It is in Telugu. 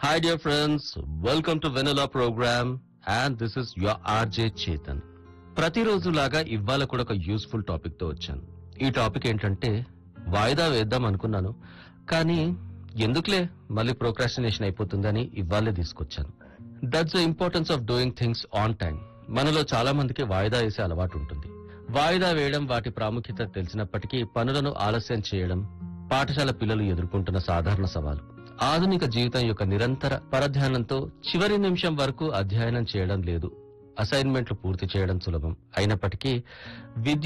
Hi dear friends, welcome to Vanilla program and this is your RJ Chetan. ప్రతిరోజులాగా ఇవాళ కూడా ఒక యూస్ఫుల్ టాపిక్ తో వచ్చాను. ఈ టాపిక్ ఏంటంటే వాయిదా వేద్దాం అనుకున్నాను కానీ ఎందుకులే మళ్ళీ ప్రోక్రాస్టినేషన్ అయిపోతుందని ఇవాళే తీసుకొచ్చాను. That's the importance of doing things on time. మనలో చాలా మందికి వాయిదా వేసే అలవాటు ఉంటుంది. వాయిదా వేయడం వాటి ప్రాముఖ్యత తెలిసినప్పటికీ పనులను ఆలస్యం చేయడం పాఠశాల పిల్లలు ఎదుర్కొంటున్న సాధారణ సవాలు. ఆధునిక జీవితం యొక్క నిరంతర పరధ్యానంతో చివరి నిమిషం వరకు అధ్యయనం చేయడం లేదు. అసైన్మెంట్లు పూర్తి చేయడం సులభం అయినప్పటికీ విద్య